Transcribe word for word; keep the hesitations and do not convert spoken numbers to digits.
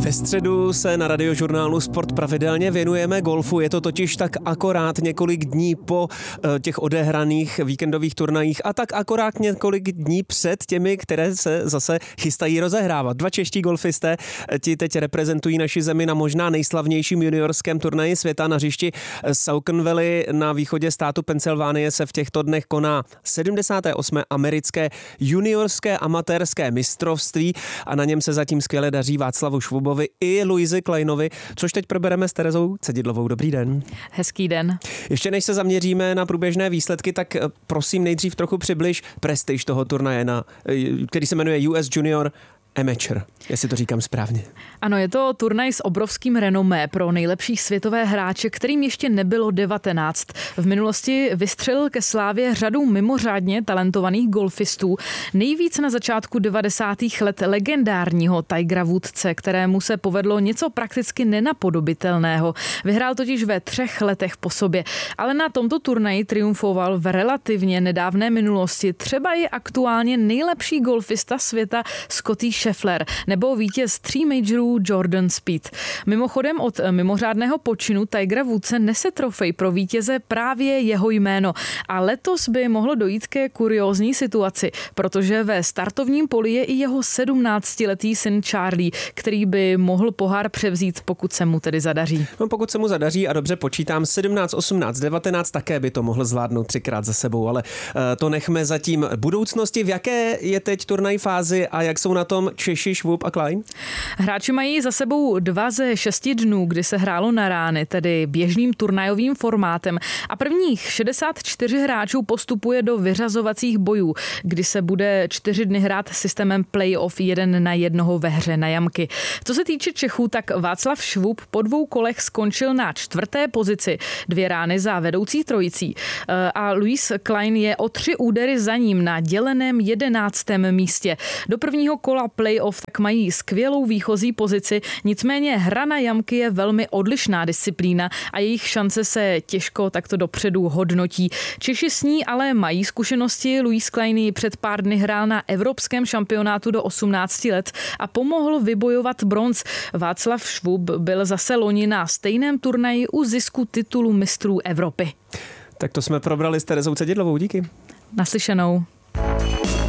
Ve středu se na Radiožurnálu Sport pravidelně věnujeme golfu, je to totiž tak akorát několik dní po těch odehraných víkendových turnajích a tak akorát několik dní před těmi, které se zase chystají rozehrávat. Dva čeští golfisté, ti teď reprezentují naši zemi na možná nejslavnějším juniorském turnaji světa. Na hřišti Saucon Valley na východě státu Pensylvánie se v těchto dnech koná sedmdesátého osmého americké juniorské amatérské mistrovství a na něm se zatím skvěle daří Václavu Švubovi i Louise Kleinovi, což teď probereme s Terezou Cedidlovou. Dobrý den. Hezký den. Ještě než se zaměříme na průběžné výsledky, tak prosím nejdřív trochu přibliž prestiž toho turnaje, na, který se jmenuje U S Junior Amateur, jestli to říkám správně. Ano, je to turnaj s obrovským renomé pro nejlepší světové hráče, kterým ještě nebylo devatenáct. V minulosti vystřelil ke slávě řadu mimořádně talentovaných golfistů. Nejvíc na začátku devadesátých let legendárního Tigera Woodse, kterému se povedlo něco prakticky nenapodobitelného. Vyhrál totiž ve třech letech po sobě. Ale na tomto turnaji triumfoval v relativně nedávné minulosti třeba i aktuálně nejlepší golfista světa Scotty Scheffler nebo vítěz tří majorů Jordan Spieth. Mimochodem od mimořádného počinu Tigera Woodse nese trofej pro vítěze právě jeho jméno. A letos by mohlo dojít ke kuriózní situaci, protože ve startovním poli je i jeho sedmnáctiletý syn Charlie, který by mohl pohár převzít, pokud se mu tedy zadaří. No, pokud se mu zadaří a dobře počítám, sedmnáct, osmnáct, devatenáct také by to mohl zvládnout třikrát za sebou, ale uh, to nechme zatím budoucnosti. V jaké je teď turnaj fázi a jak jsou na tom Češi, Švub a Klein? Hráči mají za sebou dva ze šesti dnů, kdy se hrálo na rány, tedy běžným turnajovým formátem. A prvních šedesát čtyři hráčů postupuje do vyřazovacích bojů, kdy se bude čtyři dny hrát systémem playoff jeden na jednoho ve hře na jamky. Co se týče Čechů, tak Václav Švub po dvou kolech skončil na čtvrté pozici, dvě rány za vedoucí trojicí. A Louise Klein je o tři údery za ním na děleném jedenáctém místě. Do prvního kola playoff tak mají skvělou výchozí pozici, nicméně hra na jamky je velmi odlišná disciplína a jejich šance se těžko takto dopředu hodnotí. Češi s ní ale mají zkušenosti. Louise Klein před pár dny hrál na evropském šampionátu do osmnácti let a pomohl vybojovat bronz. Václav Švub byl zase loni na stejném turnaji u zisku titulu mistrů Evropy. Tak to jsme probrali s Terezou Cedidlovou, díky. Naslyšenou.